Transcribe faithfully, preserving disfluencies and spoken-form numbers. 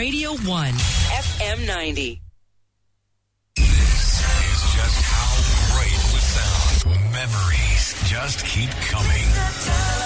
Radio one, F M ninety. This is just how great it would sound. Memories just keep coming.